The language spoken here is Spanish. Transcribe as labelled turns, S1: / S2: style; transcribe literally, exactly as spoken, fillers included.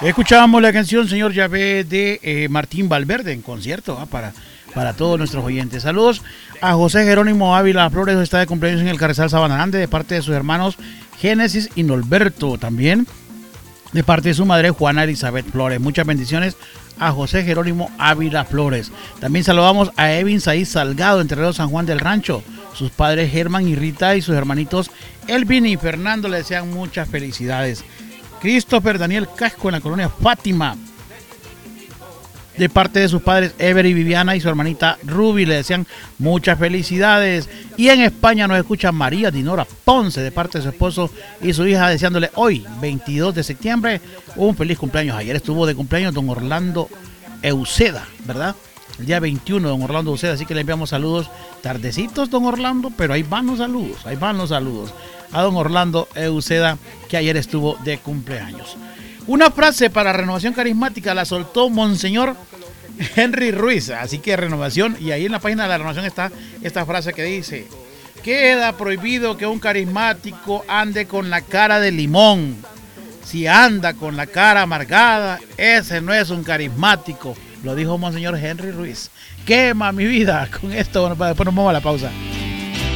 S1: Escuchábamos la canción Señor Yahvé de eh, Martín Valverde en concierto, ¿ah? para, para todos nuestros oyentes. Saludos a José Jerónimo Ávila Flores, está de cumpleaños en el Carrizal Sabana Grande, de parte de sus hermanos Génesis y Norberto, también de parte de su madre Juana Elizabeth Flores. Muchas bendiciones a José Jerónimo Ávila Flores. También saludamos a Evin Saí Salgado, en Terrero San Juan del Rancho. Sus padres Germán y Rita y sus hermanitos Elvin y Fernando le desean muchas felicidades. Christopher Daniel Casco, en la colonia Fátima, de parte de sus padres Ever y Viviana y su hermanita Ruby, le desean muchas felicidades. Y en España nos escucha María Dinora Ponce, de parte de su esposo y su hija, deseándole hoy, veintidós de septiembre, un feliz cumpleaños. Ayer estuvo de cumpleaños don Orlando Euseda, ¿verdad? El día veintiuno, don Orlando Euseda, así que le enviamos saludos tardecitos, don Orlando, pero ahí van los saludos, ahí van los saludos a don Orlando Euseda, que ayer estuvo de cumpleaños. Una frase para Renovación Carismática la soltó Monseñor Henry Ruiz, así que Renovación, y ahí en la página de la Renovación está esta frase que dice: queda prohibido que un carismático ande con la cara de limón. Si anda con la cara amargada, ese no es un carismático. Lo dijo Monseñor Henry Ruiz. Quema mi vida. Con esto, bueno, después nos vamos a la pausa.